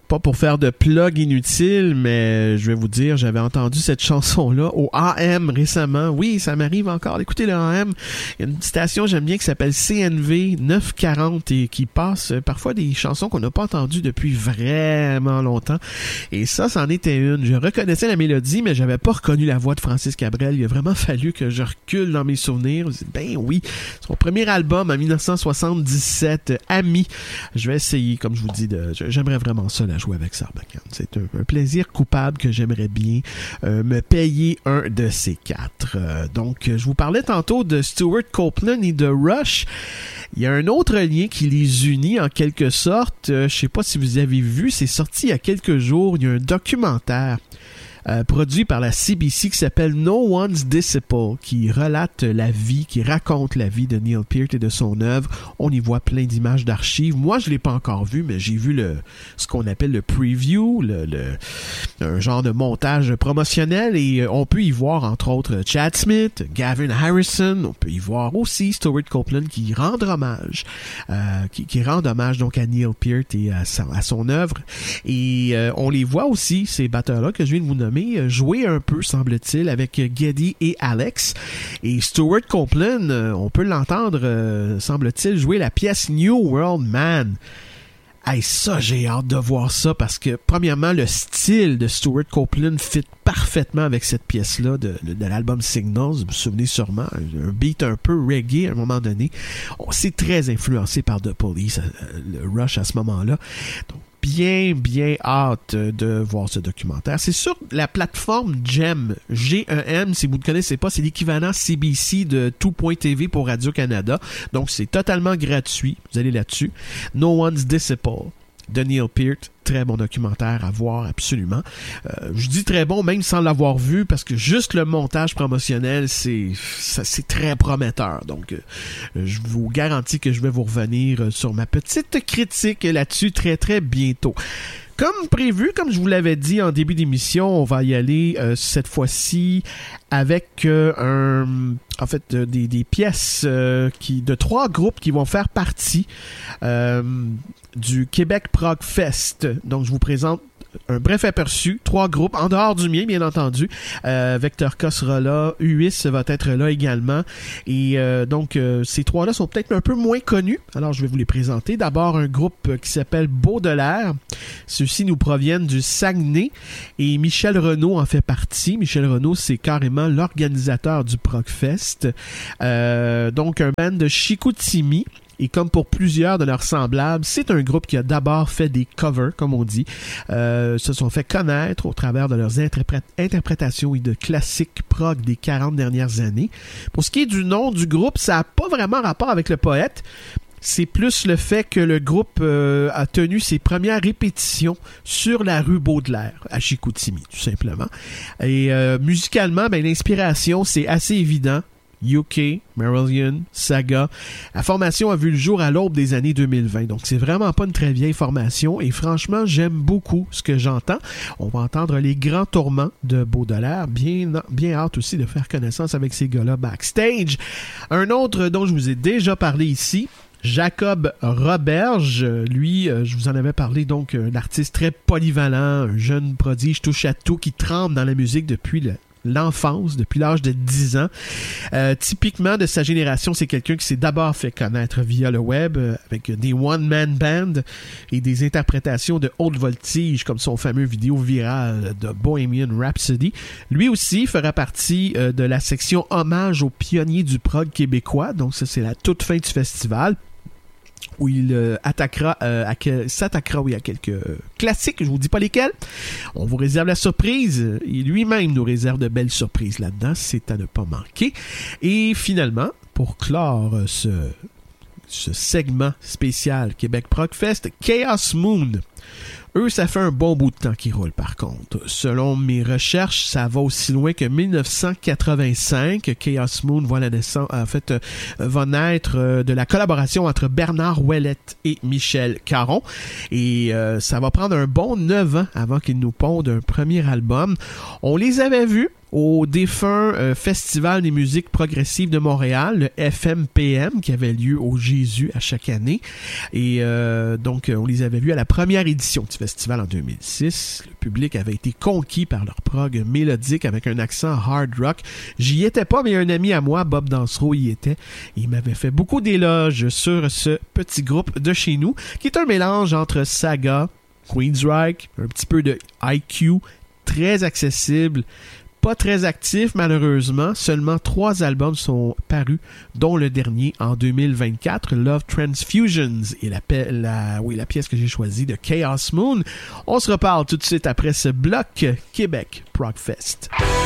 Pas pour faire de plug inutile, mais je vais vous dire, j'avais entendu cette chanson-là au AM récemment. Oui, ça m'arrive encore d'écouter le AM. Il y a une station, j'aime bien, qui s'appelle CNV 940 et qui passe parfois des chansons qu'on n'a pas entendues depuis vraiment longtemps. Et ça, c'en était une. Je reconnaissais la mélodie, mais j'avais pas reconnu la voix de Francis Cabrel. Il a vraiment fallu que je recule dans mes souvenirs. Ben oui, son premier album en 1977, Ami. Je vais essayer, comme je vous dis, j'aimerais vraiment ça, la jouer avec Sarbacane. C'est un plaisir coupable que j'aimerais bien me payer un de ces quatre. Donc, je vous parlais tantôt de Stewart Copeland et de Rush. Il y a un autre lien qui les unit en quelque sorte. Je sais pas si vous avez vu, c'est sorti il y a quelques jours. Il y a un documentaire produit par la CBC qui s'appelle No One's Disciple, qui relate la vie, qui raconte la vie de Neil Peart et de son œuvre. On y voit plein d'images d'archives. Moi, je l'ai pas encore vu, mais j'ai vu ce qu'on appelle le preview, un genre de montage promotionnel, et on peut y voir entre autres Chad Smith, Gavin Harrison. On peut y voir aussi Stewart Copeland qui rend hommage, qui rend hommage donc à Neil Peart et à son œuvre. Et on les voit aussi, ces batteurs-là que je viens de vous nommer, jouer un peu, semble-t-il, avec Geddy et Alex. Et Stewart Copeland, on peut l'entendre, semble-t-il, jouer la pièce New World Man. Hey, ça, j'ai hâte de voir ça parce que, premièrement, le style de Stewart Copeland fit parfaitement avec cette pièce-là de l'album Signals. Vous vous souvenez sûrement, un beat un peu reggae à un moment donné. C'est très influencé par The Police, le Rush à ce moment-là. Donc, bien hâte de voir ce documentaire. C'est sur la plateforme GEM, G-E-M, si vous ne connaissez pas, c'est l'équivalent CBC de Tout.tv pour Radio-Canada. Donc, c'est totalement gratuit. Vous allez là-dessus. No One's Disciple de Neil Peart. Très bon documentaire à voir, absolument. Je dis très bon, même sans l'avoir vu, parce que juste le montage promotionnel, c'est très prometteur. Donc, je vous garantis que je vais vous revenir sur ma petite critique là-dessus très, très bientôt. Comme prévu, comme je vous l'avais dit en début d'émission, on va y aller cette fois-ci avec des pièces de 3 groupes qui vont faire partie du Québec Prog Fest. Donc, je vous présente un bref aperçu, 3 groupes, en dehors du mien, bien entendu. Vectorka sera là, UIS va être là également. Et donc, ces 3-là sont peut-être un peu moins connus. Alors, je vais vous les présenter. D'abord, un groupe qui s'appelle Baudelaire. Ceux-ci nous proviennent du Saguenay. Et Michel Renaud en fait partie. Michel Renaud, c'est carrément l'organisateur du Progfest. Donc, un band de Chicoutimi. Et comme pour plusieurs de leurs semblables, c'est un groupe qui a d'abord fait des covers, comme on dit, se sont fait connaître au travers de leurs interprétations et de classiques prog des 40 dernières années. Pour ce qui est du nom du groupe, ça n'a pas vraiment rapport avec le poète. C'est plus le fait que le groupe a tenu ses premières répétitions sur la rue Baudelaire, à Chicoutimi, tout simplement. Et musicalement, l'inspiration, c'est assez évident. UK, Marillion, Saga. La formation a vu le jour à l'aube des années 2020. Donc, c'est vraiment pas une très vieille formation. Et franchement, j'aime beaucoup ce que j'entends. On va entendre les grands tourments de Baudelaire. Bien hâte aussi de faire connaissance avec ces gars-là backstage. Un autre dont je vous ai déjà parlé ici, Jacob Roberge, lui, je vous en avais parlé, donc un artiste très polyvalent, un jeune prodige touche à tout qui trempe dans la musique depuis l'enfance, depuis l'âge de 10 ans. Typiquement de sa génération, c'est quelqu'un qui s'est d'abord fait connaître via le web avec des one-man bands et des interprétations de haute voltige comme son fameux vidéo virale de Bohemian Rhapsody. Lui aussi fera partie de la section hommage aux pionniers du prog québécois. Donc ça, c'est la toute fin du festival, où il s'attaquera à quelques classiques, je vous dis pas lesquels. On vous réserve la surprise. Il lui-même nous réserve de belles surprises là-dedans, c'est à ne pas manquer. Et finalement, pour clore ce segment spécial Québec Prog Fest, Chaos Moon. Eux, ça fait un bon bout de temps qu'ils roulent, par contre. Selon mes recherches, ça va aussi loin que 1985. Chaos Moon va naître de la collaboration entre Bernard Ouellette et Michel Caron. Et ça va prendre un bon 9 ans avant qu'ils nous pondent un premier album. On les avait vus au défunt Festival des musiques progressives de Montréal, le FMPM, qui avait lieu au Jésus à chaque année. Et donc, on les avait vus à la première première édition du festival en 2006. Le public avait été conquis par leur prog mélodique avec un accent hard rock. J'y étais pas, mais un ami à moi, Bob Dansereau, y était. Il m'avait fait beaucoup d'éloges sur ce petit groupe de chez nous, qui est un mélange entre Saga, Queensryche, un petit peu de IQ, très accessible, pas très actif malheureusement. Seulement 3 albums sont parus, dont le dernier en 2024, Love Transfusions, et la pièce que j'ai choisie de Chaos Moon. On se reparle tout de suite après ce bloc Québec Progfest.